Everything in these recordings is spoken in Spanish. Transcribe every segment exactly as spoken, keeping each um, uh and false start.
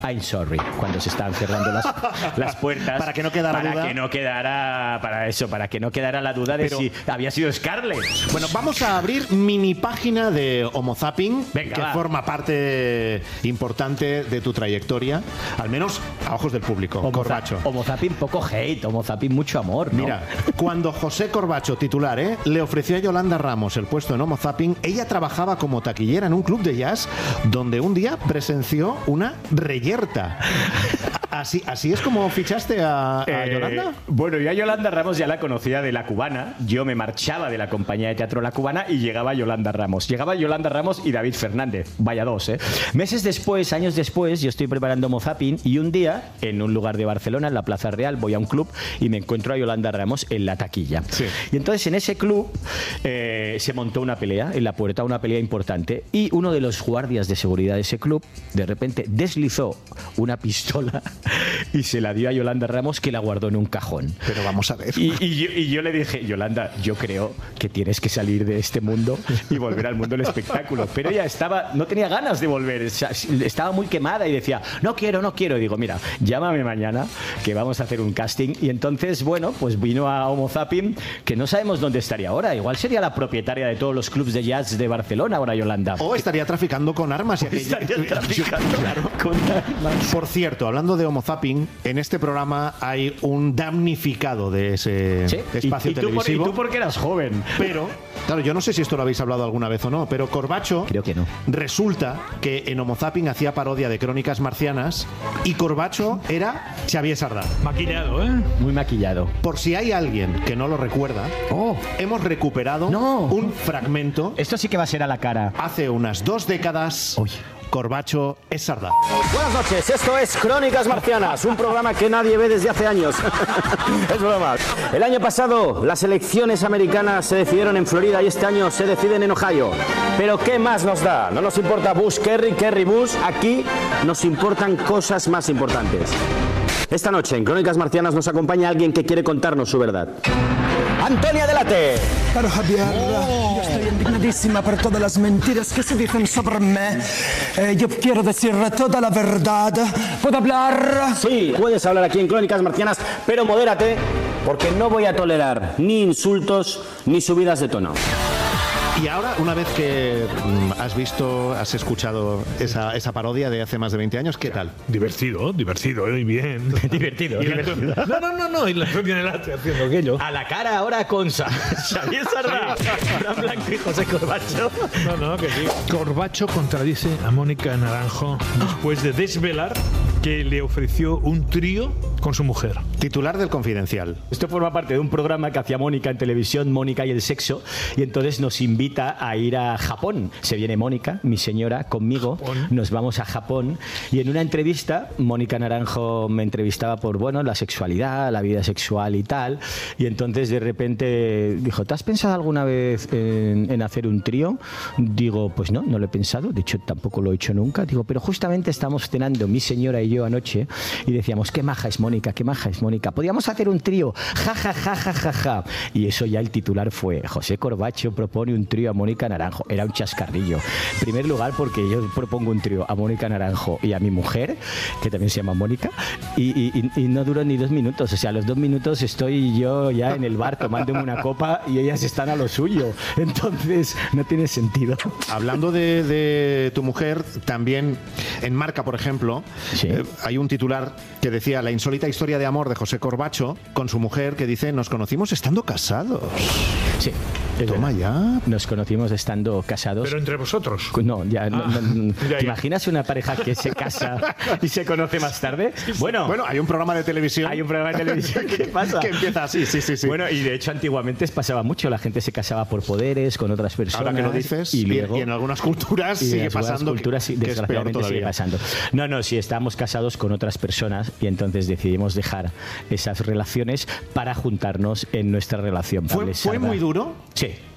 I'm sorry, cuando se estaban cerrando las, las puertas. Para que no quedara para duda. que no quedara, para eso, para que no quedara la duda de Pero, si había sido Scarlett. Bueno, vamos a abrir mini página de Homo Zapping, Venga, que va. forma parte importante de tu trayectoria, al menos a ojos del público. Homo, Corbacho. Homo Zapping poco hate, Homo Zapping mucho amor, ¿no? Mira, cuando José Corbacho, titular, ¿eh? le ofreció a Yolanda Ramos el puesto en Homo Zapping, ella trabajaba como taquillera en un club de jazz donde un día presenció una reyerta. Así, así es como fichaste a, a Eh, Yolanda. Bueno, yo a Yolanda Ramos ya la conocía de La Cubana. Yo me marchaba de la compañía de teatro La Cubana y llegaba Yolanda Ramos. Llegaba Yolanda Ramos y David Fernández. Vaya dos, ¿eh? Meses después, años después, yo estoy preparando Homo Zapping y un día, en un lugar de Barcelona, en la Plaza Real, voy a un club y me encuentro a Yolanda Ramos en la taquilla. Sí. Y entonces en ese club eh, se montó una pelea, en la puerta, una pelea importante. Y uno de los guardias de seguridad de ese club, de repente deslizó una pistola y se la dio a Yolanda Ramos, que la guardó en un cajón. Pero vamos a ver. Y, y yo, y yo le dije, Yolanda, yo creo que tienes que salir de este mundo y volver al mundo del espectáculo. Pero ella estaba, no tenía ganas de volver, o sea, estaba muy quemada y decía, no quiero, no quiero. Y digo, mira, llámame mañana que vamos a hacer un casting. Y entonces, bueno, pues vino a Homo Zapping, que no sabemos dónde estaría ahora. Igual sería la propietaria de todos los clubs de jazz de Barcelona ahora, Yolanda. O estaría traficando con armas. Y aquello- Estaría traficando Claro. con armas. Por cierto, hablando de Homo Zapping, en este programa hay un damnificado de ese ¿Sí? espacio ¿Y, y tú por, y televisivo. tú porque eras joven. Pero, claro, yo no sé si esto lo habéis hablado alguna vez o no, pero Corbacho, Creo que no. resulta que en Homo Zapping hacía parodia de Crónicas Marcianas y Corbacho era Xavier Sardá. Maquillado, ¿eh? Muy maquillado. Por si hay alguien que no lo recuerda, Oh, hemos recuperado No. un fragmento. esto sí que va a ser a la cara. Hace unas dos décadas, Uy. Corbacho es Sardá. Buenas noches, esto es Crónicas Marcianas, un programa que nadie ve desde hace años. Es broma. El año pasado las elecciones americanas se decidieron en Florida y este año se deciden en Ohio. Pero ¿qué más nos da? No nos importa Bush, Kerry, Kerry, Bush. Aquí nos importan cosas más importantes. Esta noche en Crónicas Marcianas nos acompaña alguien que quiere contarnos su verdad. Antonia Delate. Pero Javier, yo estoy indignadísima por todas las mentiras que se dicen sobre mí. Eh, yo quiero decir toda la verdad. ¿Puedo hablar? Sí, puedes hablar aquí en Crónicas Marcianas, pero modérate, porque no voy a tolerar ni insultos ni subidas de tono. Y ahora, una vez que mm, has visto, has escuchado esa, esa parodia de hace más de veinte años, ¿qué tal? Divertido, divertido, ¿eh? Y bien. Divertido, Y la- divertido. No, no, no, no. Y la Antonia Delate haciendo aquello. A la cara ahora con Sa- Xavier Sardá, Fran Blanco y José Corbacho. No, no, que sí. Corbacho contradice a Mónica Naranjo después de desvelar que le ofreció un trío con su mujer. Titular del Confidencial. Esto forma parte de un programa que hacía Mónica en televisión, Mónica y el sexo, y entonces nos invita a ir a Japón. Se viene Mónica, mi señora, conmigo, Japón. nos vamos a Japón, y en una entrevista, Mónica Naranjo me entrevistaba por, bueno, la sexualidad, la vida sexual y tal, y entonces de repente dijo, ¿te has pensado alguna vez en, en hacer un trío? Digo, pues no, no lo he pensado, de hecho tampoco lo he hecho nunca. Digo, pero justamente estamos cenando mi señora y yo anoche y decíamos, qué maja es Mónica, qué maja es Mónica, podríamos hacer un trío, ja, ja, ja, ja, ja, ja. Y eso ya el titular fue, José Corbacho propone un trío a Mónica Naranjo. Era un chascarrillo. En primer lugar porque yo propongo un trío a Mónica Naranjo y a mi mujer, que también se llama Mónica, y, y, y no duró ni dos minutos. O sea, a los dos minutos estoy yo ya en el bar tomándome una copa y ellas están a lo suyo. Entonces, no tiene sentido. Hablando de, de tu mujer, también en Marca, por ejemplo, Sí. eh, hay un titular que decía la insólita historia de amor de José Corbacho con su mujer, que dice, nos conocimos estando casados. Sí. es Toma verdad. ya. Nos conocimos estando casados. Pero entre vosotros. No, ya, no, no, no. ya, ¿Te ya. imaginas una pareja que se casa y se conoce más tarde? Bueno, Bueno, hay un programa de televisión. hay un programa de televisión que pasa. que empieza así, sí, sí, sí. Bueno, y de hecho antiguamente pasaba mucho. La gente se casaba por poderes con otras personas. Ahora que lo dices, y y, luego... y en algunas culturas y de sigue las buenas pasando. culturas, sí, que, que es peor desgraciadamente sigue todavía. pasando. No, no, sí, estábamos casados con otras personas y entonces decidimos dejar esas relaciones para juntarnos en nuestra relación. ¿Fue, Pablo fue Sardá. muy duro? Sí,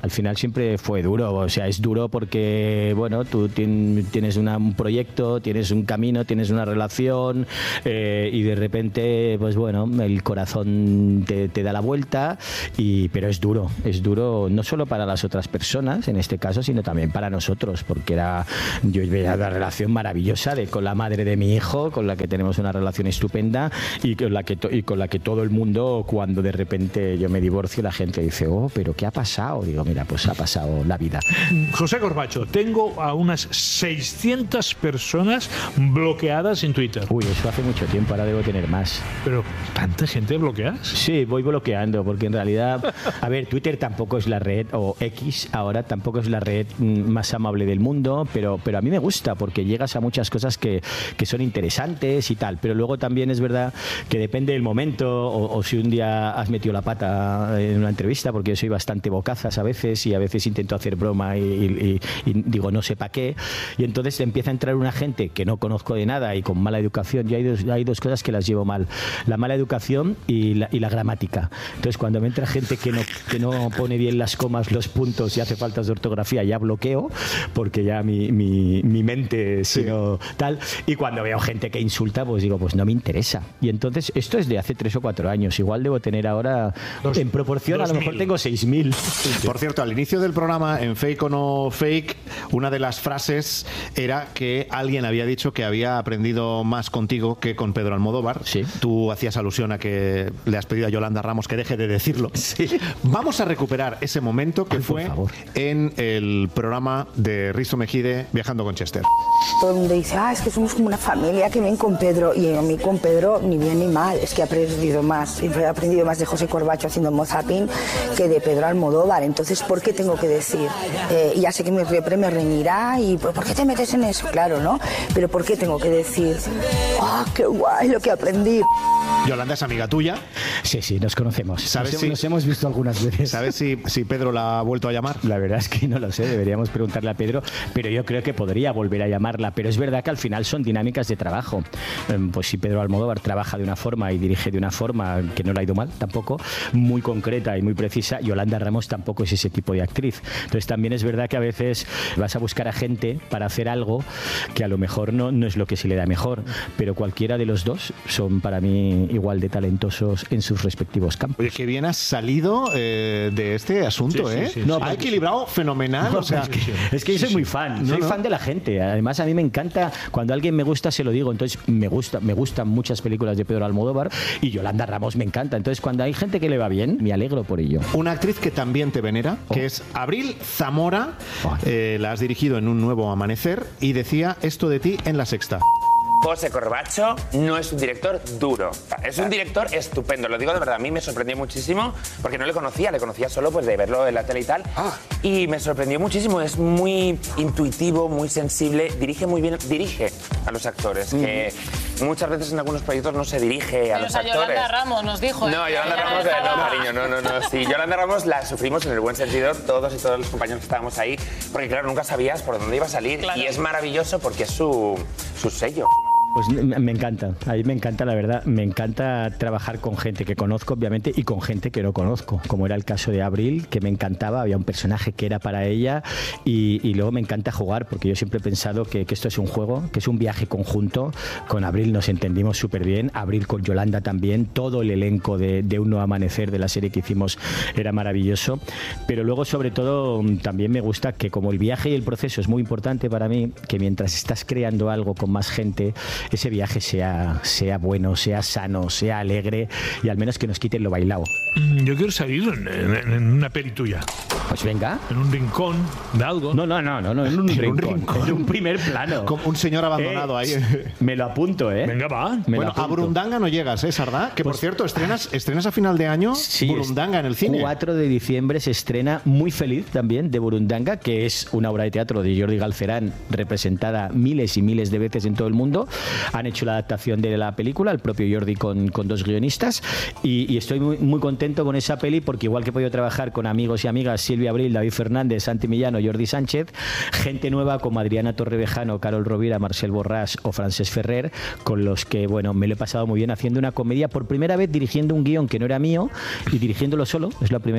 Al final siempre fue duro, o sea, es duro porque, bueno, tú tien, tienes una, un proyecto, tienes un camino, tienes una relación eh, y de repente, pues bueno, el corazón te, te da la vuelta, y, pero es duro, es duro no solo para las otras personas, en este caso, sino también para nosotros, porque era, yo veía una relación maravillosa de, con la madre de mi hijo, con la que tenemos una relación estupenda y con la que, to, y con la que todo el mundo, cuando de repente yo me divorcio, la gente dice, oh, pero ¿qué ha pasado? Digo, mira, pues ha pasado la vida. José Corbacho, tengo a unas seiscientas personas bloqueadas en Twitter. Uy, eso hace mucho tiempo, ahora debo tener más. ¿Pero tanta gente bloqueas? Sí, voy bloqueando, porque en realidad, a ver, Twitter tampoco es la red, o X ahora tampoco es la red más amable del mundo, pero, pero a mí me gusta, porque llegas a muchas cosas que, que son interesantes y tal, pero luego también es verdad que depende del momento, o, o si un día has metido la pata en una entrevista, porque yo soy bastante bocazas a veces, y a veces intento hacer broma y, y, y digo no sé para qué, y entonces empieza a entrar una gente que no conozco de nada y con mala educación. Yo hay dos, hay dos cosas que las llevo mal, la mala educación y la, y la gramática. Entonces cuando me entra gente que no, que no pone bien las comas, los puntos y hace faltas de ortografía, ya bloqueo, porque ya mi, mi, mi mente sí. sino tal, y cuando veo gente que insulta, pues digo, pues no me interesa. Y entonces esto es de hace tres o cuatro años, igual debo tener ahora, dos, en proporción a lo mejor tengo seis mil. Por cierto, al inicio del programa, en Fake o No Fake, una de las frases era que alguien había dicho que había aprendido más contigo que con Pedro Almodóvar. Sí. Tú hacías alusión a que le has pedido a Yolanda Ramos que deje de decirlo. Sí. Vamos a recuperar ese momento que Ay, fue en el programa de Risto Mejide, Viajando con Chester. Todo el mundo dice, ah, es que somos como una familia, que bien con Pedro. Y a mí con Pedro ni bien ni mal, es que he aprendido más. He aprendido más de José Corbacho haciendo Mozapin que de Pedro Almodóvar. Entonces, ¿por qué tengo que decir? Eh, ya sé que mi repre me reñirá y ¿por qué te metes en eso? Claro, ¿no? Pero ¿por qué tengo que decir, ah, oh, qué guay lo que aprendí? Yolanda es amiga tuya. Sí, sí, nos conocemos. ¿Sabes nos, si, nos hemos visto algunas veces. ¿Sabes si, si Pedro la ha vuelto a llamar? La verdad es que no lo sé, deberíamos preguntarle a Pedro, pero yo creo que podría volver a llamarla. Pero es verdad que al final son dinámicas de trabajo. Pues si Pedro Almodóvar trabaja de una forma y dirige de una forma que no le ha ido mal tampoco, muy concreta y muy precisa, Yolanda Ramos tampoco es ese tipo de actriz. Entonces también es verdad que a veces vas a buscar a gente para hacer algo que a lo mejor no, no es lo que se le da mejor, pero cualquiera de los dos son para mí igual de talentosos en sus respectivos campos. Oye, qué bien has salido eh, de este asunto, sí, ¿eh? Sí, sí, no, sí, ha sí, equilibrado sí. fenomenal. No, o sea, es que, es que yo soy sí, muy fan, no, soy no. fan de la gente. Además, a mí me encanta, cuando alguien me gusta, se lo digo. Entonces, me gusta, me gustan muchas películas de Pedro Almodóvar y Yolanda Ramos me encanta. Entonces, cuando hay gente que le va bien, me alegro por ello. Una actriz que también te venera, oh. que es Abril Zamora, oh. eh, la has dirigido en Un Nuevo Amanecer y decía esto de ti en La Sexta. José Corbacho no es un director duro, es un director estupendo, lo digo de verdad, a mí me sorprendió muchísimo porque no le conocía, le conocía solo pues de verlo en la tele y tal, ah. y me sorprendió muchísimo, es muy intuitivo, muy sensible, dirige muy bien, dirige a los actores, mm. que muchas veces en algunos proyectos no se dirige a Pero, los o sea, actores. Yolanda Ramos nos dijo. No, ¿eh? Yolanda Ramos, no, cariño, no, no, no, sí, Yolanda Ramos la sufrimos en el buen sentido, todos y todos los compañeros que estábamos ahí, porque claro, nunca sabías por dónde iba a salir, claro. y es maravilloso porque es su, su sello. Pues me encanta, a mí me encanta, la verdad, me encanta trabajar con gente que conozco, obviamente, y con gente que no conozco, como era el caso de Abril, que me encantaba, había un personaje que era para ella, y, y luego me encanta jugar, porque yo siempre he pensado que, que esto es un juego, que es un viaje conjunto. Con Abril nos entendimos súper bien, Abril con Yolanda también, todo el elenco de, de Un Nuevo Amanecer, de la serie que hicimos, era maravilloso, pero luego sobre todo también me gusta que como el viaje y el proceso es muy importante para mí, que mientras estás creando algo con más gente, ese viaje sea, sea bueno, sea sano, sea alegre y al menos que nos quiten lo bailado. Yo quiero salir en, en, en una peli tuya. Pues venga. En un rincón de algo. No, no, no, no, no en un, en rincón, un rincón. En un primer plano. Como un señor abandonado eh, ahí. Me lo apunto, ¿eh? Venga, va. Me bueno, a Burundanga no llegas, ¿eh, Sardá? Que pues, por cierto, estrenas, estrenas a final de año sí, Burundanga en el cine. cuatro de diciembre se estrena Muy Feliz también, de Burundanga, que es una obra de teatro de Jordi Galcerán, representada miles y miles de veces en todo el mundo. Han hecho la adaptación de la película, el propio Jordi con, con dos guionistas, y, y estoy muy, muy contento con esa peli, porque igual que he podido trabajar con amigos y amigas, Silvia Abril, David Fernández, Santi Millano, Jordi Sánchez, gente nueva como Adriana Torrevejano, Carol Rovira, Marcel Borràs o Francesc Ferrer, con los que, bueno, me lo he pasado muy bien haciendo una comedia, por primera vez dirigiendo un guión que no era mío y dirigiéndolo solo. Es la primera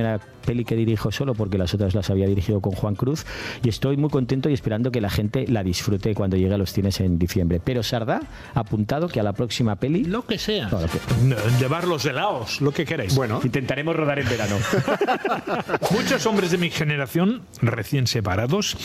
peli que dirijo solo, porque las otras las había dirigido con Juan Cruz, y estoy muy contento y esperando que la gente la disfrute cuando llegue a los cines en diciembre. Pero Sardá ha apuntado que a la próxima peli... Lo que sea. No, lo que... Llevar los helados, lo que queráis. Bueno, intentaremos rodar en verano. Muchos hombres de mi generación, recién separados,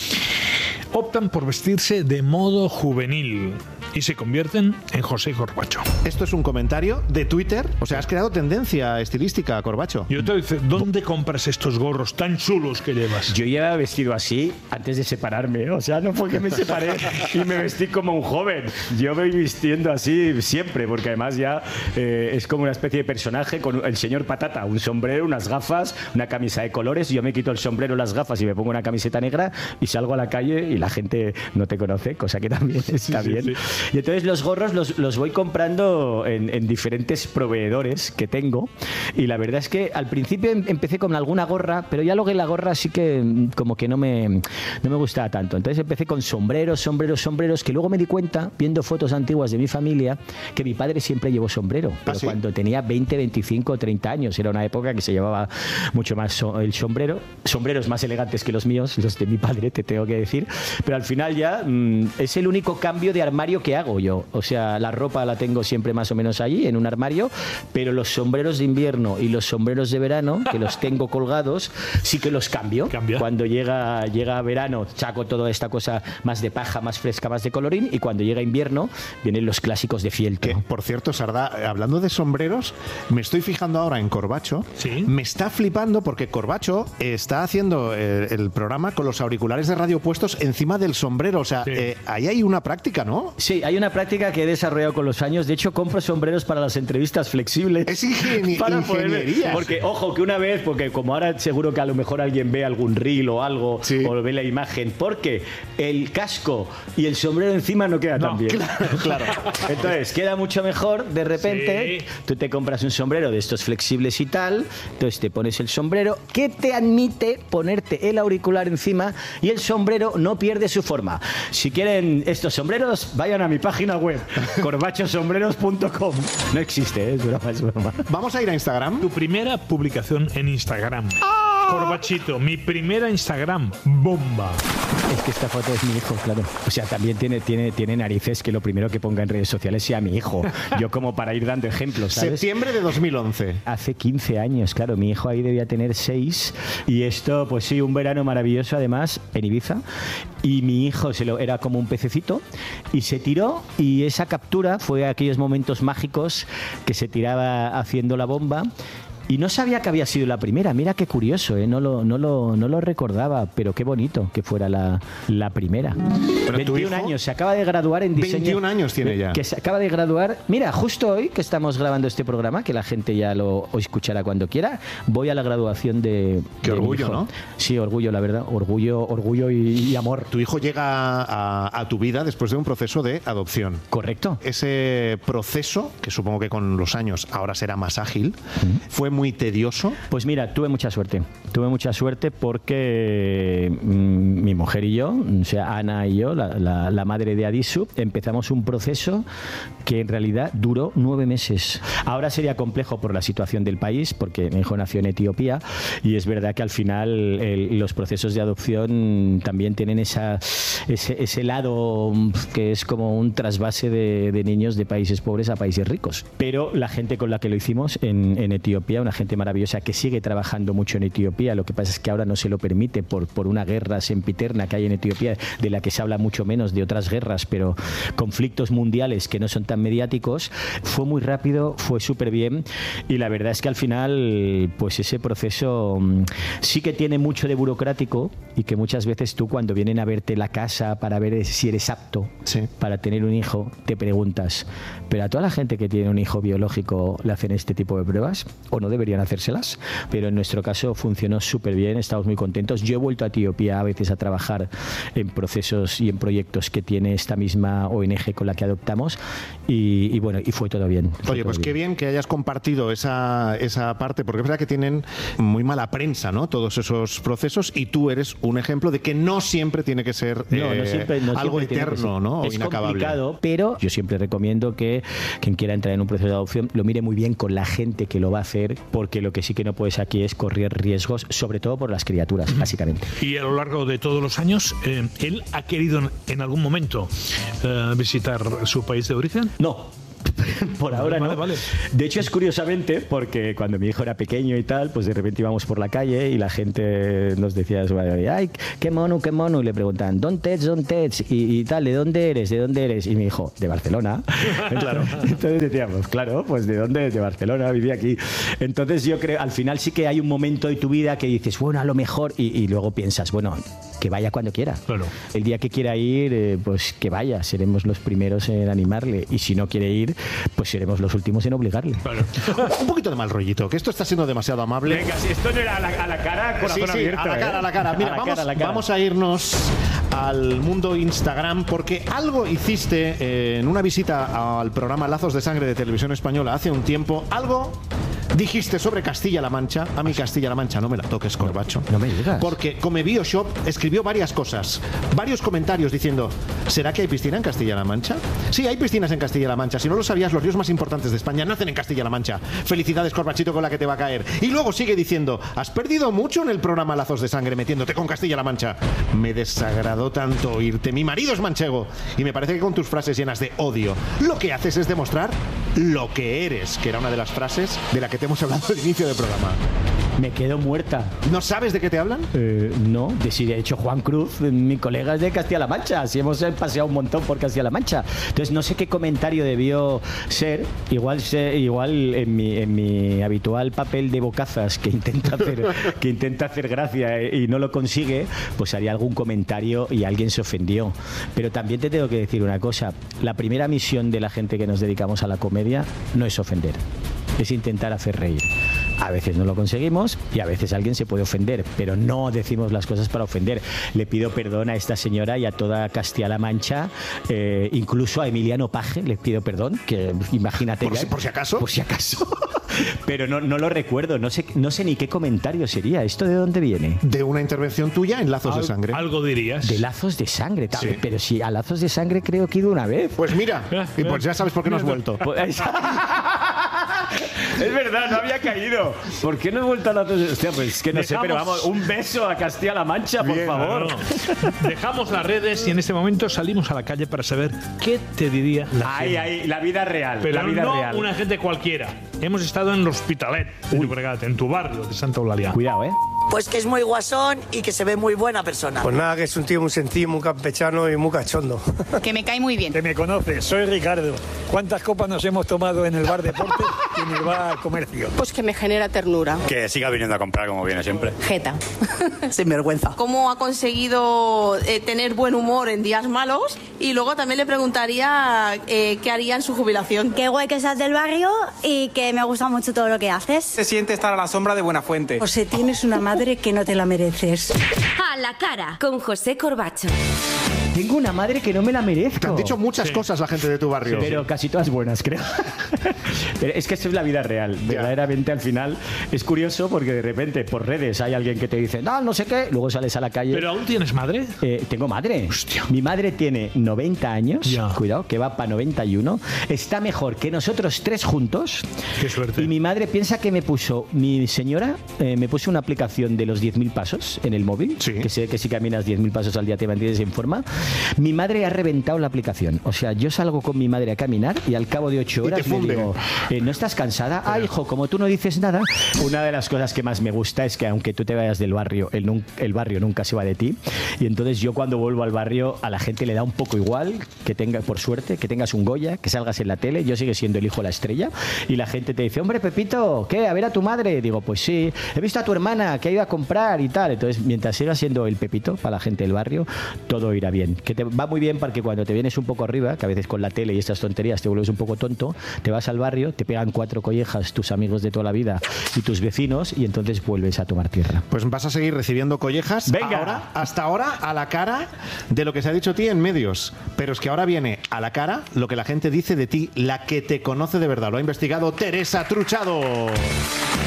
optan por vestirse de modo juvenil y se convierten en José Corbacho. Esto es un comentario de Twitter. O sea, has creado tendencia estilística, Corbacho. Yo te digo, ¿dónde compras estos gorros tan chulos que llevas? Yo llevaba vestido así antes de separarme. O sea, no fue que me separé y me vestí como un joven. Yo me voy vistiendo así siempre, porque además ya eh, es como una especie de personaje con el señor Patata. Un sombrero, unas gafas, una camisa de colores. Yo me quito el sombrero, las gafas y me pongo una camiseta negra y salgo a la calle y la gente no te conoce, cosa que también está sí, bien. Sí, sí. Y entonces los gorros los, los voy comprando en, en diferentes proveedores que tengo, y la verdad es que al principio em, empecé con alguna gorra, pero ya luego la gorra sí que como que no me, no me gustaba tanto. Entonces empecé con sombreros, sombreros, sombreros, que luego me di cuenta, viendo fotos antiguas de mi familia, que mi padre siempre llevó sombrero, pero ¿Ah, sí? cuando tenía veinte, veinticinco, treinta años. Era una época que se llevaba mucho más so, el sombrero, sombreros más elegantes que los míos, los de mi padre, te tengo que decir, pero al final ya mmm, es el único cambio de armario que hago yo. O sea, la ropa la tengo siempre más o menos allí, en un armario, pero los sombreros de invierno y los sombreros de verano, que los tengo colgados, sí que los cambio. ¿Cambia? Cuando llega, llega verano, saco toda esta cosa más de paja, más fresca, más de colorín, y cuando llega invierno, vienen los clásicos de fieltro. Que, por cierto, Sardá, hablando de sombreros, me estoy fijando ahora en Corbacho. ¿Sí? Me está flipando porque Corbacho está haciendo el, el programa con los auriculares de radio puestos encima del sombrero. O sea, Sí. eh, ahí hay una práctica, ¿no? Sí, hay una práctica que he desarrollado con los años. De hecho, compro sombreros para las entrevistas flexibles. Es ingeni- para poder ver. ingeniería. Porque, ojo, que una vez, porque como ahora seguro que a lo mejor alguien ve algún reel o algo, Sí. o ve la imagen, porque el casco y el sombrero encima no queda No, tan bien. Claro, claro. Entonces, queda mucho mejor, de repente, Sí. tú te compras un sombrero de estos flexibles y tal, entonces te pones el sombrero, que te admite ponerte el auricular encima y el sombrero no pierde su forma. Si quieren estos sombreros, vayan a mi página web, corbacho sombreros punto com. No existe, ¿eh? Es broma, es broma. Vamos a ir a Instagram. Tu primera publicación en Instagram. Corbachito, mi primera Instagram, bomba. Es que esta foto es mi hijo, claro. O sea, también tiene, tiene, tiene narices que lo primero que ponga en redes sociales sea mi hijo. Yo como para ir dando ejemplos, ¿sabes? Septiembre de dos mil once. Hace quince años, claro, mi hijo ahí debía tener seis, y esto, pues sí, un verano maravilloso además en Ibiza, y mi hijo se lo, era como un pececito y se tiró, y esa captura fue aquellos momentos mágicos que se tiraba haciendo la bomba. Y no sabía que había sido la primera. Mira qué curioso, ¿eh? No lo, no lo, no lo recordaba, pero qué bonito que fuera la, la primera. Pero tu veintiún hijo, años, se acaba de graduar en diseño. veintiún años tiene ya. Que se acaba de graduar. Mira, justo hoy que estamos grabando este programa, que la gente ya lo escuchará cuando quiera, voy a la graduación de. Qué de mi orgullo, hijo. ¿no? Sí, orgullo, la verdad. Orgullo, orgullo y, y amor. Tu hijo llega a, a tu vida después de un proceso de adopción. Correcto. Ese proceso, que supongo que con los años ahora será más ágil, fue muy tedioso. Pues mira, tuve mucha suerte. Tuve mucha suerte porque mmm, mi mujer y yo, o sea, Ana y yo, la, la, la madre de Adisu, empezamos un proceso que en realidad duró nueve meses. Ahora sería complejo por la situación del país, porque mi hijo nació en Etiopía, y es verdad que al final el, los procesos de adopción también tienen esa, ese, ese lado que es como un trasvase de, de niños de países pobres a países ricos. Pero la gente con la que lo hicimos en, en Etiopía, una gente maravillosa que sigue trabajando mucho en Etiopía, lo que pasa es que ahora no se lo permite por, por una guerra sempiterna que hay en Etiopía, de la que se habla mucho menos de otras guerras, pero conflictos mundiales que no son tan mediáticos. Fue muy rápido, fue súper bien, y la verdad es que al final pues ese proceso mmm, sí que tiene mucho de burocrático, y que muchas veces tú, cuando vienen a verte la casa para ver si eres apto Sí. para tener un hijo, te preguntas, ¿pero a toda la gente que tiene un hijo biológico le hacen este tipo de pruebas? ¿O no deberían hacérselas? Pero en nuestro caso funcionó súper bien, estamos muy contentos. Yo he vuelto a Etiopía a veces a trabajar en procesos y en proyectos que tiene esta misma O N G con la que adoptamos, y, y bueno, y fue todo bien. Fue Oye, todo pues qué bien que hayas compartido esa, esa parte, porque es verdad que tienen muy mala prensa, ¿no? Todos esos procesos, y tú eres un ejemplo de que no siempre tiene que ser No, eh, no siempre, no algo siempre tiene que eterno, ser. ¿no? O Es inacabable. complicado, pero yo siempre recomiendo que quien quiera entrar en un proceso de adopción lo mire muy bien con la gente que lo va a hacer, porque lo que sí que no puedes aquí es correr riesgos, sobre todo por las criaturas, básicamente. Y a lo largo de todos los años, eh, ¿él ha querido en algún momento eh, visitar su país de origen? No. Por ahora vale, no. Vale. De hecho es curiosamente porque cuando mi hijo era pequeño y tal, pues de repente íbamos por la calle y la gente nos decía, ay, qué mono, qué mono, y le preguntan, ¿dónde ets, dónde ets? Y, y tal, ¿de dónde eres? ¿De dónde eres? Y mi hijo, de Barcelona. Claro. Entonces decíamos, claro, pues ¿de dónde? De Barcelona, viví aquí. Entonces yo creo, al final sí que hay un momento de tu vida que dices, bueno, a lo mejor, y, y luego piensas, bueno, que vaya cuando quiera. Claro. El día que quiera ir, eh, pues que vaya, seremos los primeros en animarle. Y si no quiere ir, pues seremos los últimos en obligarle. Claro. Un poquito de mal rollito, que esto está siendo demasiado amable. Venga, si esto no era a la, a la cara, corazón sí, sí, abierto. a la cara, ¿eh? a la cara. Mira, A la vamos, cara, a la cara. vamos a irnos al mundo Instagram porque algo hiciste eh, en una visita al programa Lazos de Sangre de Televisión Española hace un tiempo. Algo dijiste sobre Castilla-La Mancha. A mí Castilla-La Mancha no me la toques, Corbacho. No me digas. Porque Come Bioshop escribió varias cosas, varios comentarios diciendo, ¿será que hay piscina en Castilla-La Mancha? Sí, hay piscinas en Castilla-La Mancha. Si no lo sabías, los ríos más importantes de España nacen en Castilla-La Mancha. Felicidades, Corbachito, con la que te va a caer. Y luego sigue diciendo, ¿has perdido mucho en el programa Lazos de Sangre metiéndote con Castilla-La Mancha? Me desagradó tanto oírte. Mi marido es manchego. Y me parece que con tus frases llenas de odio, lo que haces es demostrar lo que eres, que era una de las frases de la que te hemos hablado al inicio del programa. Me quedo muerta. ¿No sabes de qué te hablan? Eh, no, de si de hecho Juan Cruz, mi colega es de Castilla-La Mancha, si hemos paseado un montón por Castilla-La Mancha. Entonces no sé qué comentario debió ser, igual sé, igual en mi, en mi habitual papel de bocazas que intenta hacer, que intenta hacer gracia y no lo consigue, pues haría algún comentario y alguien se ofendió. Pero también te tengo que decir una cosa, la primera misión de la gente que nos dedicamos a la comedia no es ofender, es intentar hacer reír. A veces no lo conseguimos y a veces alguien se puede ofender, pero no decimos las cosas para ofender. Le pido perdón a esta señora y a toda Castilla-La Mancha, eh, incluso a Emiliano Paje le pido perdón, que imagínate... ¿Por, ya, si, por si acaso? Por si acaso. Pero no, no lo recuerdo, no sé, no sé ni qué comentario sería. ¿Esto de dónde viene? De una intervención tuya en Lazos Al, de Sangre. Algo dirías. De Lazos de Sangre, tal, Sí. pero si a Lazos de Sangre creo que he ido una vez. Pues mira, y pues ya sabes por qué no has vuelto. Pues- Es verdad, no había caído. ¿Por qué no he vuelto a la... Hostia, pues es que no sé, Dejamos- pero vamos, un beso a Castilla-La Mancha, por Bien, favor. No. Dejamos las redes y en este momento salimos a la calle para saber qué te diría la Ahí, gente. ahí, la vida real. Pero la vida no real. una gente cualquiera. Hemos estado en el Hospitalet de Llobregat, en tu barrio de Santa Eulalia. Cuidado, ¿eh? Pues que es muy guasón y que se ve muy buena persona. Pues nada, que es un tío muy sencillo, muy campechano y muy cachondo. Que me cae muy bien. Que me conoces, soy Ricardo. ¿Cuántas copas nos hemos tomado en el bar Deportes y en el bar Comercio? Pues que me genera ternura. Que siga viniendo a comprar como viene siempre. Jeta. Sin vergüenza. ¿Cómo ha conseguido eh, tener buen humor en días malos? Y luego también le preguntaría eh, qué haría en su jubilación. Qué guay que seas del barrio y que me gusta mucho todo lo que haces. Se siente estar a la sombra de Buenafuente. José, tienes una madre que no te la mereces. A la cara, con José Corbacho. Tengo una madre que no me la merezco. Te han dicho muchas Sí. cosas la gente de tu barrio. Pero casi todas buenas, creo. Pero es que esto es la vida real. Verdaderamente, al final, es curioso porque de repente por redes hay alguien que te dice, no, no sé qué, luego sales a la calle. ¿Pero aún tienes madre? Eh, tengo madre. Hostia. Mi madre tiene noventa años. Ya. Cuidado, que va para noventa y uno. Está mejor que nosotros tres juntos. Qué suerte. Y mi madre piensa que me puso, mi señora, eh, me puso una aplicación de los diez mil pasos en el móvil. Sí. Que sé que si caminas diez mil pasos al día te mantienes en forma. Mi madre ha reventado la aplicación. O sea, yo salgo con mi madre a caminar y al cabo de ocho Y te horas le funde. digo, eh, ¿no estás cansada? Ah, hijo, como tú no dices nada. Una de las cosas que más me gusta es que aunque tú te vayas del barrio, el, nun- el barrio nunca se va de ti. Y entonces yo cuando vuelvo al barrio a la gente le da un poco igual que tenga, por suerte, que tengas un Goya, que salgas en la tele. Yo sigue siendo el hijo de la estrella. Y la gente te dice, hombre, Pepito, ¿qué? A ver a tu madre. Digo, pues sí. He visto a tu hermana que ha ido a comprar y tal. Entonces, mientras siga siendo el Pepito para la gente del barrio, todo irá bien. Que te va muy bien porque cuando te vienes un poco arriba, que a veces con la tele y estas tonterías te vuelves un poco tonto, te vas al barrio, te pegan cuatro collejas tus amigos de toda la vida y tus vecinos y entonces vuelves a tomar tierra. Pues vas a seguir recibiendo collejas. Venga. Ahora, hasta ahora a la cara de lo que se ha dicho a ti en medios. Pero es que ahora viene a la cara lo que la gente dice de ti, la que te conoce de verdad. Lo ha investigado Teresa Truchado.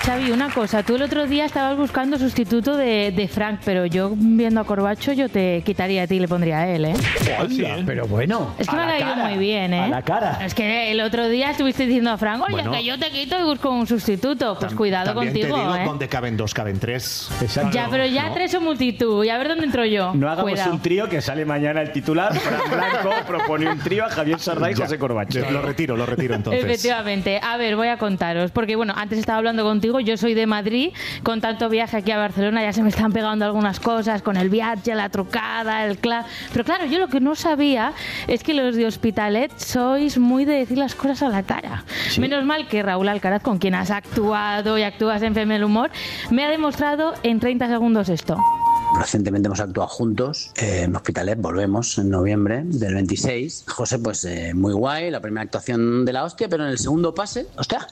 Xavi, una cosa, tú el otro día estabas buscando sustituto de, de Frank, pero yo viendo a Corbacho yo te quitaría a ti y le pondría a él, ¿eh? Hola, pero bueno. Es que me ha caído muy bien, ¿eh? A la cara. Es que el otro día estuviste diciendo a Frank, oye, Bueno. que yo te quito y busco un sustituto. Pues Tam- cuidado también contigo, te digo, ¿eh? donde caben dos, caben tres. Exacto. Ya, pero ya ¿no? tres son multitud. Y a ver dónde entro yo. No hagamos Cuidado. un trío que sale mañana el titular. Fran Blanco propone un trío a Javier Sardá y Ya. José Corbacho. Lo retiro, lo retiro entonces. Efectivamente. A ver, voy a contaros. Porque, bueno, antes estaba hablando contigo. Yo soy de Madrid. Con tanto viaje aquí a Barcelona ya se me están pegando algunas cosas. Con el viaje, la trucada, el cla... Pero claro, yo lo que no sabía es que los de Hospitalet sois muy de decir las cosas a la cara. ¿Sí? Menos mal que Raúl Alcaraz, con quien has actuado y actúas en F M El Humor, me ha demostrado en treinta segundos esto. Recientemente hemos actuado juntos eh, en Hospitalet, volvemos en noviembre del veintiséis. José, pues eh, muy guay, la primera actuación de la hostia, pero en el segundo pase, hostia,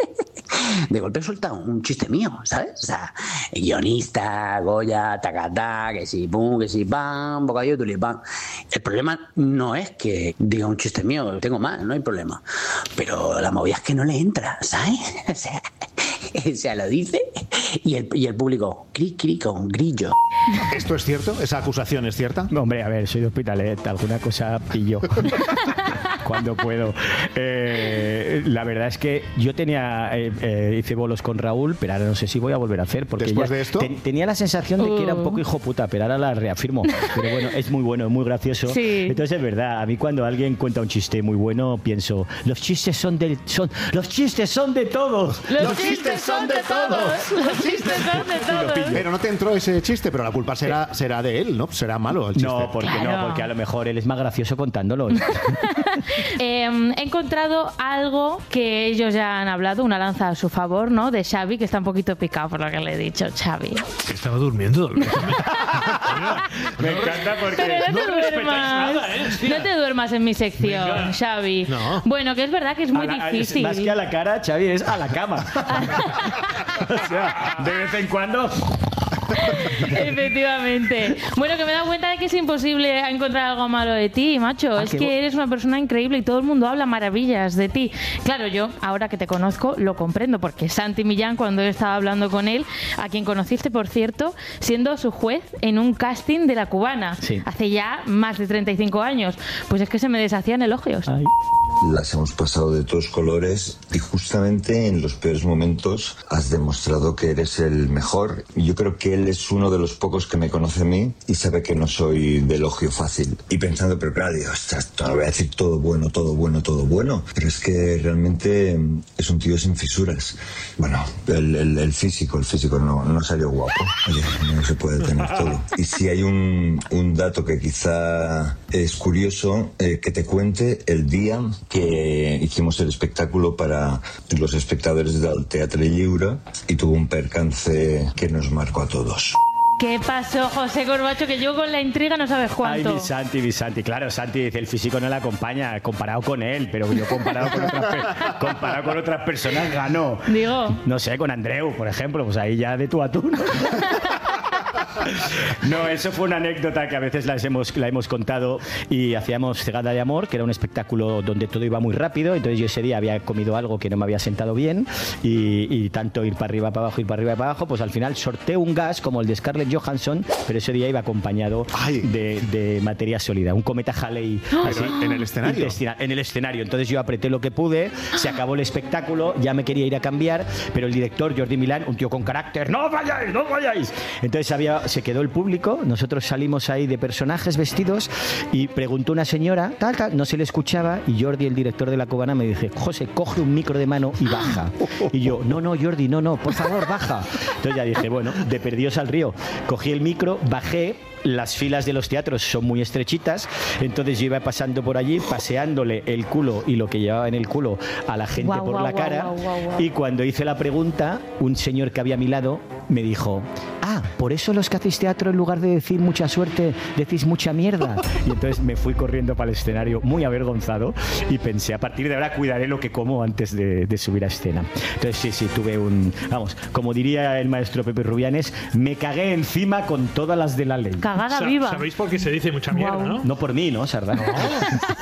de golpe suelta un chiste mío, ¿sabes? O sea, guionista, Goya, tacatá, que si pum, que si pam, bocadillo, tulipán. El problema no es que diga un chiste mío, tengo más, no hay problema. Pero la movida es que no le entra, ¿sabes? O sea, o sea, lo dice y el, y el público, cri, cri, con grillo. ¿Esto es cierto? ¿Esa acusación es cierta? Hombre, a ver, soy de Hospitalet, alguna cosa pillo. Cuando puedo. Eh, la verdad es que yo tenía eh, eh, hice bolos con Raúl, pero ahora no sé si voy a volver a hacer. Porque ¿Después ya de esto? ten- tenía la sensación de que era un poco hijo puta, pero ahora la reafirmo. Pero bueno, es muy bueno, es muy gracioso. Sí. Entonces es verdad, a mí cuando alguien cuenta un chiste muy bueno, pienso, los chistes son de, son, los chistes son de todos. Los chistes son de todos. Los chistes son de todos. Pero no te entró ese chiste, pero la culpa será, será de él, ¿no? Será malo el chiste. No, porque Claro. no, porque a lo mejor él es más gracioso contándolo. Eh, he encontrado algo que ellos ya han hablado, una lanza a su favor, ¿no? De Xavi, que está un poquito picado por lo que le he dicho, Xavi. Estaba durmiendo. Me encanta porque Pero no te no respetáis duermas. nada, ¿eh? Hostia. No te duermas en mi sección, Venga. Xavi. No. Bueno, que es verdad que es muy a la- difícil. Más que a la cara, Xavi, es a la cama. O sea, de vez en cuando. Efectivamente. Bueno, que me he dado cuenta de que es imposible encontrar algo malo de ti, macho. Ah, es qué que bu- eres una persona increíble y todo el mundo habla maravillas de ti. Claro, yo, ahora que te conozco, lo comprendo, porque Santi Millán, cuando yo estaba hablando con él, a quien conociste, por cierto, siendo su juez en un casting de La Cubana, Sí. hace ya más de treinta y cinco años, pues es que se me deshacían elogios. Ay. Las hemos pasado de todos colores y justamente en los peores momentos has demostrado que eres el mejor. Yo creo que él es uno de los pocos que me conoce a mí y sabe que no soy de elogio fácil. Y pensando, pero claro, digo, ostras, no voy a decir todo bueno, todo bueno, todo bueno. Pero es que realmente es un tío sin fisuras. Bueno, el, el, el físico, el físico no, no salió guapo. Oye, no se puede tener todo. Y si hay un, un dato que quizá es curioso, eh, que te cuente el día que hicimos el espectáculo para los espectadores del Teatre Lliure y tuvo un percance que nos marcó a todos. ¿Qué pasó, José Corbacho? Que yo con la intriga no sabes Ay, cuánto. mi Santi, mi Santi. Claro, Santi dice, el físico no le acompaña, comparado con él, pero yo comparado con otras, pe- comparado con otras personas ganó. Digo. No sé, con Andreu, por ejemplo, pues ahí ya de tú a tú, ¿no? No, eso fue una anécdota que a veces las hemos, la hemos contado y hacíamos Cegada de Amor, que era un espectáculo donde todo iba muy rápido, entonces yo ese día había comido algo que no me había sentado bien y, y tanto ir para arriba, para abajo, ir para arriba, para abajo, pues al final sorteé un gas como el de Scarlett Johansson, pero ese día iba acompañado de, de materia sólida, un cometa Halley. Así, ¿En el escenario? intestinal, en el escenario. Entonces yo apreté lo que pude, se acabó el espectáculo, ya me quería ir a cambiar, pero el director, Jordi Milán, un tío con carácter, ¡no vayáis, no vayáis! Entonces había, se quedó el público, nosotros salimos ahí de personajes vestidos y preguntó una señora, tal, tal, no se le escuchaba y Jordi, el director de La Cubana, me dice, José, coge un micro de mano y baja. Y yo, no, no, Jordi, no, no, por favor, baja. Entonces ya dije, bueno, de perdidos al río. Cogí el micro, bajé, las filas de los teatros son muy estrechitas, entonces yo iba pasando por allí, paseándole el culo y lo que llevaba en el culo a la gente Guau, por guau, la guau, cara, guau, guau, guau. y cuando hice la pregunta, un señor que había a mi lado me dijo, ah, por eso los que hacéis teatro en lugar de decir mucha suerte, decís mucha mierda. Y entonces me fui corriendo para el escenario muy avergonzado y pensé, a partir de ahora cuidaré lo que como antes de, de subir a escena. Entonces sí, sí, tuve un, vamos, como diría el maestro Pepe Rubianes, me cagué encima con todas las de la ley. Cagada Sa- viva. ¿Sabéis por qué se dice mucha mierda, Guau. no? No por mí, ¿no, Sardá?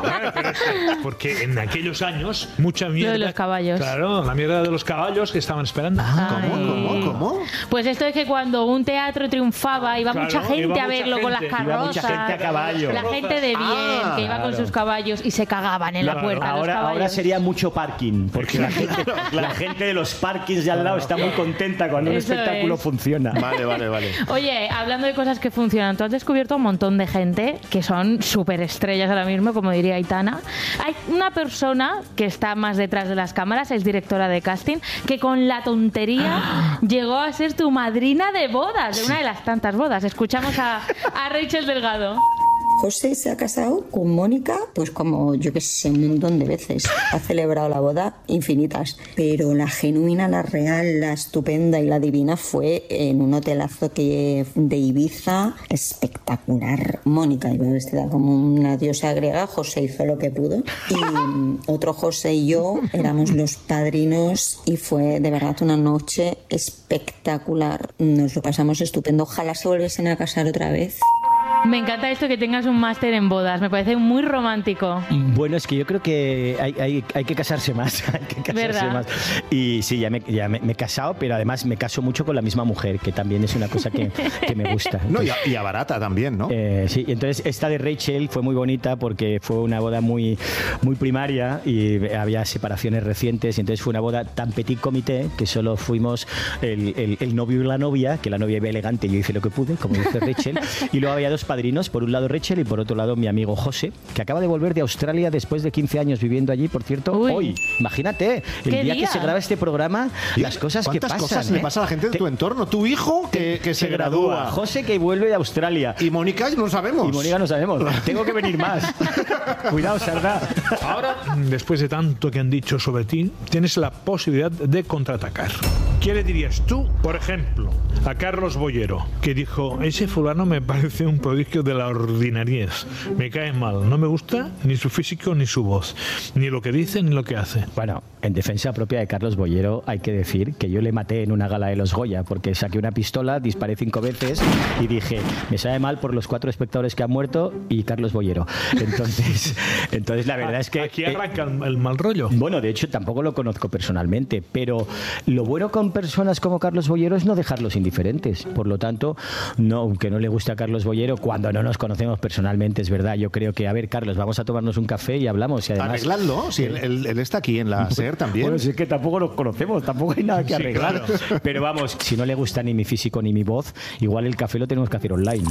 Bueno, pero es que, porque en aquellos años, mucha mierda. Lo de los caballos. Claro, la mierda de los caballos que estaban esperando. Ah, ¿cómo, cómo, cómo? Pues esto es que cuando un teatro triunfaba, iba Claro, mucha gente iba a verlo mucha con las gente. carrozas. Iba mucha gente a caballo. La gente de bien, Ah, que iba con claro. sus caballos y se cagaban en la Claro. puerta. los Ahora, caballos. ahora sería mucho parking, porque la gente, la gente de los parkings de al lado está muy contenta cuando un Eso espectáculo es. funciona. Vale, vale, vale. Oye, hablando de cosas que funcionan, tú has descubierto un montón de gente que son súper estrellas ahora mismo, como diría Aitana. Hay una persona que está más detrás de las cámaras, es directora de casting, que con la tontería llegó a ser tu madrina de bodas, de una de las tantas bodas. Escuchamos a, a Rachel Delgado. José se ha casado con Mónica, pues como yo que sé, un montón de veces. Ha celebrado la boda infinitas. Pero la genuina, la real, la estupenda y la divina fue en un hotelazo que de Ibiza, espectacular. Mónica iba vestida como una diosa griega, José hizo lo que pudo. Y mm, otro José y yo éramos los padrinos y fue de verdad una noche espectacular. Nos lo pasamos estupendo. Ojalá se volviesen a casar otra vez. Me encanta esto que tengas un máster en bodas, me parece muy romántico. Bueno, es que yo creo que hay, hay, hay que casarse más, hay que casarse ¿verdad? más. Y sí, ya, me, ya me, me he casado, pero además me caso mucho con la misma mujer, que también es una cosa que, que me gusta. No, y, Entonces, a, y a barata también, ¿no? Eh, sí, y entonces esta de Rachel fue muy bonita porque fue una boda muy, muy primaria y había separaciones recientes, y entonces fue una boda tan petit comité que solo fuimos el, el, el novio y la novia, que la novia iba elegante y yo hice lo que pude, como dice Rachel, y luego había dos padrinos, por un lado Rachel y por otro lado mi amigo José, que acaba de volver de Australia después de quince años viviendo allí, por cierto. Uy. Hoy, imagínate, el ¿Qué día, día? que se graba este programa, las cosas que ¿Cuántas pasan. cosas le ¿eh? pasa a la gente de tu entorno? Tu hijo que, que se, Se gradúa. José que vuelve de Australia. Y Mónica no sabemos. Y Mónica no sabemos. Tengo que venir más. Cuidado, Sardá. Ahora, después de tanto que han dicho sobre ti, tienes la posibilidad de contraatacar. ¿Qué le dirías tú, por ejemplo, a Carlos Bollero, que dijo, ese fulano me parece un prodigio de la ordinariez, me cae mal, no me gusta ni su físico ni su voz, ni lo que dice ni lo que hace? Bueno, en defensa propia de Carlos Bollero hay que decir que yo le maté en una gala de los Goya porque saqué una pistola, disparé cinco veces y dije, me sabe mal por los cuatro espectadores que han muerto y Carlos Bollero. Entonces, entonces la verdad es que... Aquí arranca el, el mal rollo. Bueno, de hecho tampoco lo conozco personalmente, pero lo bueno con personas como Carlos Bollero es no dejarlos indiferentes. Por lo tanto, no, aunque no le guste a Carlos Bollero, cuando no nos conocemos personalmente, es verdad, yo creo que, a ver, Carlos, vamos a tomarnos un café y hablamos. Y además, Arregladlo, si él, él- él está aquí en la SER también. bueno, si es que tampoco nos conocemos, tampoco hay nada que Sí, arreglar. claro. Pero vamos, si no le gusta ni mi físico ni mi voz, igual el café lo tenemos que hacer online.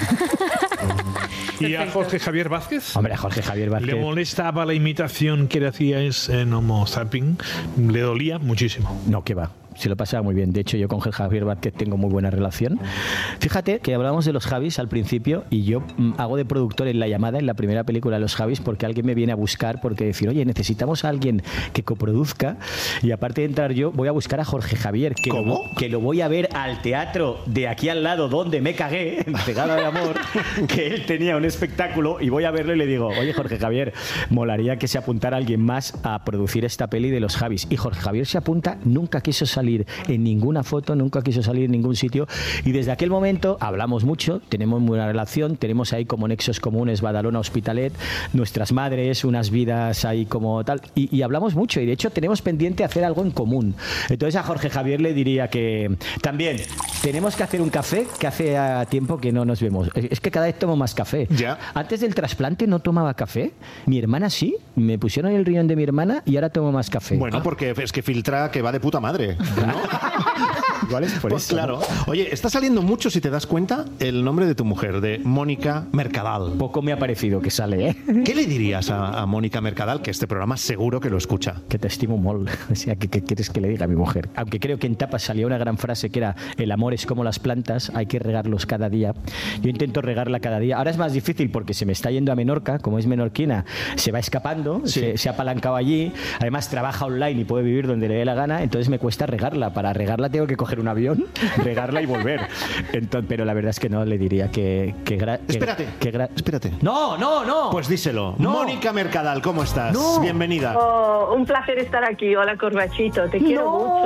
¿Y a Jorge Javier Vázquez? Hombre, a Jorge Javier Vázquez. ¿Le molestaba la imitación que le hacíais en Homo Zapping? ¿Le dolía muchísimo? No, que va. Se lo pasaba muy bien. De hecho, yo con Javier Vázquez tengo muy buena relación. Fíjate que hablamos de los Javis al principio y yo mm, hago de productor en la llamada, en la primera película de los Javis, porque alguien me viene a buscar, porque decir, oye, necesitamos a alguien que coproduzca, y aparte de entrar yo, voy a buscar a Jorge Javier, que, ¿Cómo? Lo, que lo voy a ver al teatro de aquí al lado donde me cagué, en Pegada de Amor, que él tenía un espectáculo, y voy a verlo y le digo, oye, Jorge Javier, molaría que se apuntara alguien más a producir esta peli de los Javis. Y Jorge Javier se apunta, nunca quiso salir en ninguna foto, nunca quiso salir en ningún sitio, y desde aquel momento hablamos mucho, tenemos muy buena relación, tenemos ahí como nexos comunes Badalona, Hospitalet, nuestras madres, unas vidas ahí como tal, y, y hablamos mucho, y de hecho tenemos pendiente hacer algo en común. Entonces a Jorge Javier le diría que también tenemos que hacer un café, que hace ah, tiempo que no nos vemos. Es que cada vez tomo más café. Ya. Antes del trasplante no tomaba café, mi hermana sí, me pusieron el riñón de mi hermana y ahora tomo más café. Bueno, porque es que filtra que va de puta madre, ¿no? Igual es por Pues eso, claro. ¿no? Oye, está saliendo mucho, si te das cuenta, el nombre de tu mujer, de Mónica Mercadal. Poco me ha parecido que sale, ¿eh? ¿Qué le dirías a, a Mónica Mercadal, que este programa seguro que lo escucha? Que te estimo molt. O sea, ¿qué, qué quieres que le diga a mi mujer? Aunque creo que en Tapas salía una gran frase que era el amor es como las plantas, hay que regarlos cada día. Yo intento regarla cada día. Ahora es más difícil porque se me está yendo a Menorca, como es menorquina, se va escapando, Sí. se, se ha apalancado allí, además trabaja online y puede vivir donde le dé la gana, entonces me cuesta regarla. Para regarla tengo que coger un avión, regarla y volver. Entonces, pero la verdad es que no, le diría que... que, gra- que Espérate, que gra- espérate. No, no, no. Pues díselo. No. Mónica Mercadal, ¿cómo estás? No. Bienvenida. Oh, un placer estar aquí. Hola, Corbachito. Te quiero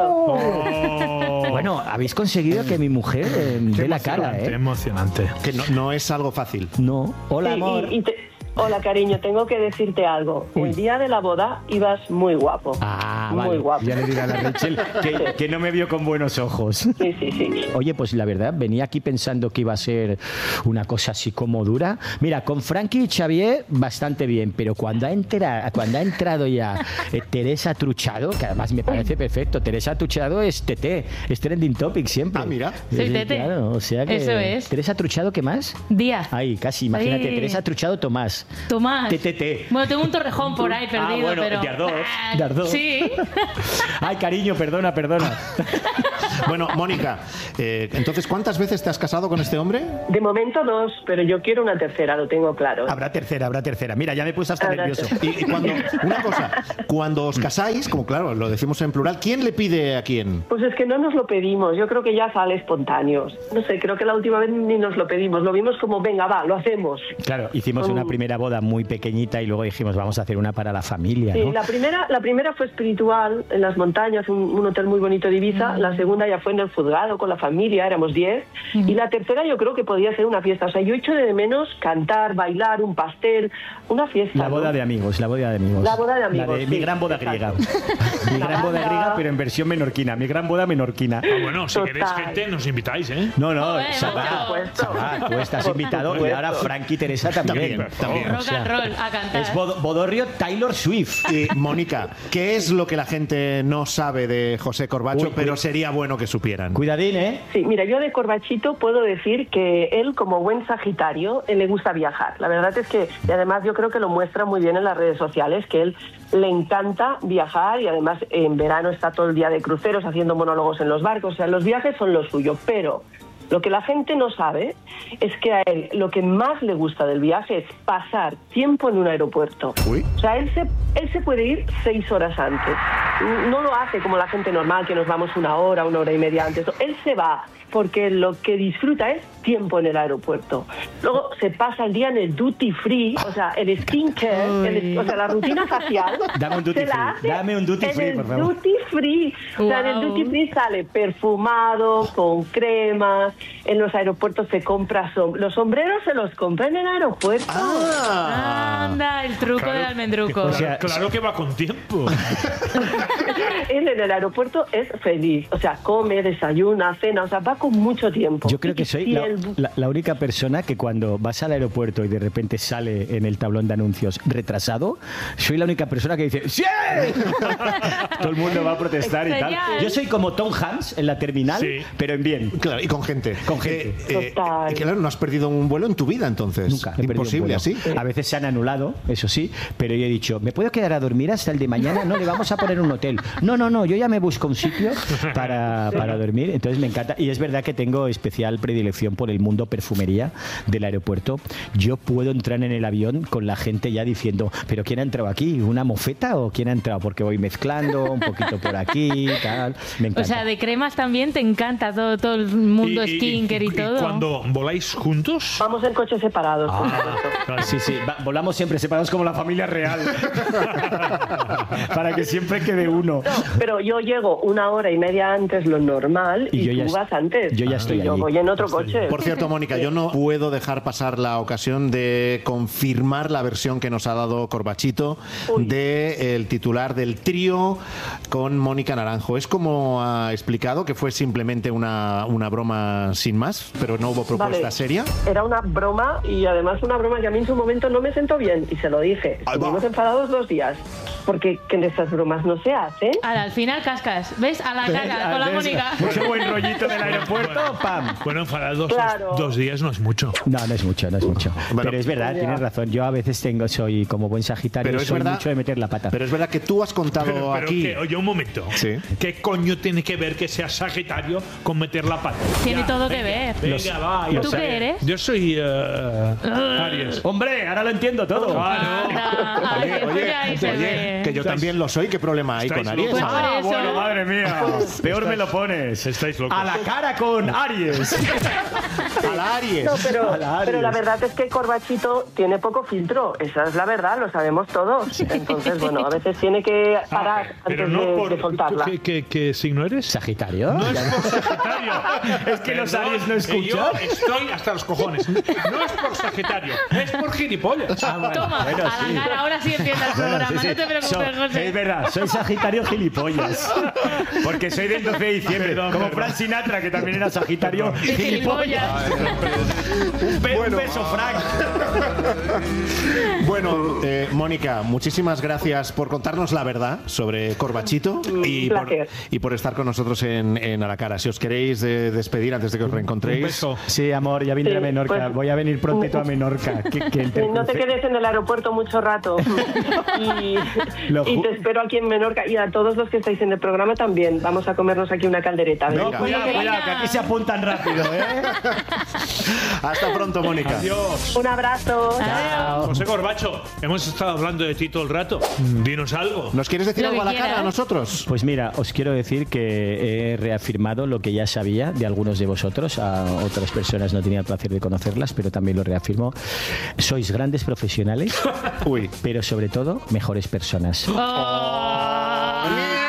mucho. Bueno, habéis conseguido que mi mujer eh, dé la cara, Emocionante, ¿eh? emocionante. Que no, no es algo fácil. No. Hola, Sí, amor. y, y te, Hola, cariño, tengo que decirte algo. Uy. El día de la boda ibas muy guapo. Ah, muy vale. guapo. Ya le diré a la Rachel que, que no me vio con buenos ojos. Sí, sí, sí. Oye, pues la verdad, venía aquí pensando que iba a ser una cosa así como dura. Mira, con Frankie y Xavier bastante bien, pero cuando ha, entera, cuando ha entrado ya eh, Teresa Truchado, que además me parece perfecto, Teresa Truchado es T T, es trending topic siempre. Ah, mira. Soy Sí, Tete. claro, o sea que... Eso es. Teresa Truchado, ¿qué más? Díaz. Ahí, casi, imagínate, Ahí. Teresa Truchado Tomás. Tomás. T T T. Bueno, tengo un torrejón por ahí perdido, Ah, bueno, pero... de Ardós, Ah, de Ardós. Sí. Ay, cariño, perdona, perdona. Bueno, Mónica, eh, entonces, ¿cuántas veces te has casado con este hombre? De momento dos, pero yo quiero una tercera, lo tengo claro. Habrá tercera, habrá tercera. Mira, ya me puse hasta Habrá nervioso. tercera. Y, y cuando, una cosa, cuando os casáis, como claro, lo decimos en plural, ¿quién le pide a quién? Pues es que no nos lo pedimos, yo creo que ya sale espontáneo. No sé, creo que la última vez ni nos lo pedimos, lo vimos como, venga, va, lo hacemos. Claro, hicimos una primera boda muy pequeñita y luego dijimos, vamos a hacer una para la familia, Sí, ¿no? la primera, la primera fue espiritual, en las montañas, un, un hotel muy bonito de Ibiza. La segunda ya fue en el Juzgado, con la familia, éramos diez. Y la tercera yo creo que podía ser una fiesta. O sea, yo echo de menos cantar, bailar, un pastel, una fiesta. La boda ¿no? de amigos, la boda de amigos. La boda de amigos, La de mi sí, gran boda exacto. griega. Mi gran boda griega, pero en versión menorquina. Mi gran boda menorquina. Ah, bueno, si Total. queréis gente, nos invitáis, ¿eh? No, no, Joder, Sabat, macho. Sabat, tú estás Por invitado y supuesto. ahora Frankie y Teresa también. También, también. Rock and roll, a cantar. Es bod- bodorrio Taylor Swift. Y, Mónica, ¿qué es lo que la gente no sabe de José Corbacho, Uy, pero uy. sería bueno que supieran? Cuidadín, ¿eh? Sí, mira, yo de Corbachito puedo decir que él, como buen Sagitario, él le gusta viajar. La verdad es que, y además yo creo que lo muestra muy bien en las redes sociales, que él le encanta viajar y además en verano está todo el día de cruceros haciendo monólogos en los barcos. O sea, los viajes son lo suyo, pero lo que la gente no sabe es que a él lo que más le gusta del viaje es pasar tiempo en un aeropuerto. Uy. O sea, él se, él se puede ir seis horas antes. No lo hace como la gente normal, que nos vamos una hora, una hora y media antes. Él se va porque lo que disfruta es tiempo en el aeropuerto. Luego se pasa el día en el duty free, o sea, el skincare, el- o sea, la rutina facial. Dame un duty se la free, hace dame un duty en free, el por favor. duty free. O sea, en el Guau. duty free sale perfumado, con cremas. En los aeropuertos se compra som- los sombreros se los compra en el aeropuerto. Ah. Anda, el truco del almendruco. O sea, Claro que va con tiempo. Él en el aeropuerto es feliz, o sea, come, desayuna, cena, o sea, va con mucho tiempo. Yo creo que soy Y la, el- la- la única persona que cuando vas al aeropuerto y de repente sale en el tablón de anuncios retrasado, soy la única persona que dice ¡sí! Todo el mundo va a protestar y tal. Genial. Yo soy como Tom Hanks en la terminal, Sí. pero en bien. Claro, y con gente. Con gente. Eh, eh, Total. y claro, no has perdido un vuelo en tu vida, entonces. Nunca. he perdido un Imposible, vuelo. así. A veces se han anulado, eso sí, pero yo he dicho, ¿me puedo quedar a dormir hasta el de mañana? No, le vamos a poner un hotel. No, no, no, yo ya me busco un sitio para, para dormir. Entonces me encanta. Y es verdad que tengo especial predilección por el mundo perfumería del aeropuerto. Yo puedo entrar en el avión con la gente ya diciendo, ¿pero quién ha entrado aquí? ¿Una mofeta o quién ha entrado? Porque voy mezclando un poquito por aquí, tal. Me encanta. O sea, de cremas también te encanta todo, todo el mundo skincare y, todo. Cuando voláis juntos, Vamos en coches separados. por supuesto. Ah, sí, sí, va- volamos siempre separados como la familia real. Para que siempre quede uno. No, pero yo llego una hora y media antes lo normal Y y, yo ya tú est- vas antes. yo ya estoy y yo allí. voy en otro coche. Por cierto, Mónica, yo no puedo dejar pasar la ocasión de confirmar la versión que nos ha dado Corbachito de el titular del trío con Mónica Naranjo. Es como ha explicado, que fue simplemente una, una broma sin más, pero no hubo propuesta Vale. seria. Era una broma y además una broma que a mí en su momento no me sentó bien y se lo dije. Ahí va. Estuvimos enfadados dos días porque que en estas bromas no se hacen. Ala, al final cascas. ¿Ves? A la cara, con la Mónica. Mucho buen rollito del aeropuerto, pam. bueno, enfadados Claro. dos, dos días no es mucho. No, no es mucho, no es mucho. Bueno, pero es verdad, ya. tienes razón. Yo a veces tengo, soy como buen sagitario, Pero es soy verdad- mucho de meter la pata. Pero es verdad que tú has contado Pero, pero aquí. que, oye, un momento. Sí. ¿Qué coño tiene que ver que sea Sagitario con meter la pata? Tiene Ya, todo que venga, ver. Venga, Los- va. ¿Y ya tú sé. qué eres? Yo soy eh, Aries. Hombre, ahora lo entiendo todo. Ah, no. Anda, ay, Oye, pues oye, ya ahí se oye, ve. Que yo también lo soy, ¿qué problema hay con Aries? Pues ahora? por eso. Bueno, madre mía. Peor me lo pones. Estáis locos. A la cara con Aries. A la Aries. No, pero, A la Aries. pero la verdad es que Corbachito tiene poco filtro. Esa es la verdad, lo sabemos todos. Entonces, bueno, a veces tiene que parar Ah, pero antes no de, por... de soltarla. ¿Qué, qué, qué signo eres? ¿Sagitario? No es por Sagitario. Es que los Perdón, Aries no que escuchan. Yo estoy hasta los cojones. No es por Sagitario, es por gilipollas. Ah, bueno, Toma, bueno, a sí. la cara, ahora sí entiendo el Bueno, programa, sí, sí. no te preocupes, So- José. Es verdad, soy Sagitario gilipollas. Porque soy del doce de diciembre. Perdón, como perdón. Frank Sinatra, que también era Sagitario gilipollas. Un, be- un beso, Frank. Bueno, eh, Mónica, muchísimas gracias por contarnos la verdad sobre Corbachito y por, placer. y por estar con nosotros en, en A la Cara. Si os queréis eh, despedir antes de que os reencontréis. Un beso. Sí, amor, ya vendré Sí, a Menorca. pues- Voy a venir prontito a Menorca. Que, que el Eh, No te quedes en el aeropuerto mucho rato. y, Lo y ju- te espero aquí en Menorca. Y a todos los que estáis en el programa también. Vamos a comernos aquí una caldereta. No, ¿venga? cuidado, cuidado, que aquí se apuntan rápido, ¿eh? Hasta pronto, Mónica. Adiós. Un abrazo. José Corbacho, hemos estado hablando de ti todo el rato. Dinos algo. ¿Nos quieres decir Lo algo a que la cara quieras. a nosotros? Pues mira, os quiero decir que he reafirmado lo que ya sabía de algunos de vosotros. A otras personas no tenía el placer de conocerlas, pero también lo reafirmo. Sois grandes profesionales, Uy. pero sobre todo mejores personas. Oh.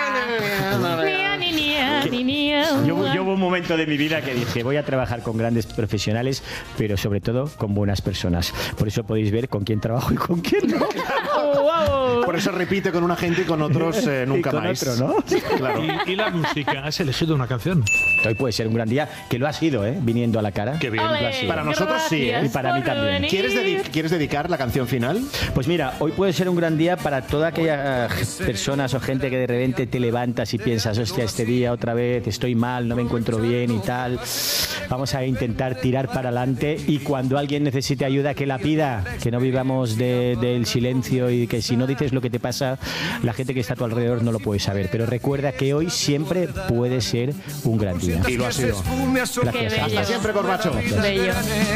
Nia, ni, nia, ni, nia. Yo, yo hubo un momento de mi vida que dije, voy a trabajar con grandes profesionales, pero sobre todo con buenas personas. Por eso podéis ver con quién trabajo y con quién no. Por eso repite con una gente y con otros eh, nunca Y con más. otro, ¿no? Claro. Y, y la música, has elegido una canción. Hoy puede ser un gran día, que lo ha sido, ¿eh? Viniendo a la cara. Qué bien. Lo ha Ole, sido. Para nosotros sí, ¿eh? Y para mí por también. venir. ¿Quieres, dedi- ¿Quieres dedicar la canción final? Pues mira, hoy puede ser un gran día para todas aquellas personas o gente que de repente te levantas y piensas, hostia, este día otra vez estoy mal, no me encuentro bien y tal. Vamos a intentar tirar para adelante y cuando alguien necesite ayuda, que la pida, que no vivamos de- del silencio y que si no dices lo que te pasa, la gente que está a tu alrededor no lo puede saber. Pero recuerda que hoy siempre puede ser un gran día. Y lo ha sido. Qué bello. Hasta siempre, Corbacho. Bello.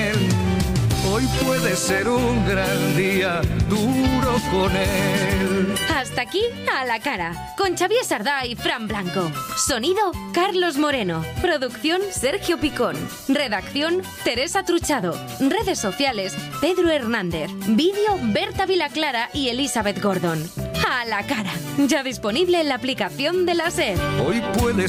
Hoy puede ser un gran día, duro con él. Hasta aquí A la Cara, con Xavier Sardá y Fran Blanco. Sonido, Carlos Moreno. Producción, Sergio Picón. Redacción, Teresa Truchado. Redes sociales, Pedro Hernández. Vídeo, Berta Vilaclara y Elizabeth Gordon. A la Cara, ya disponible en la aplicación de la SER. Hoy puede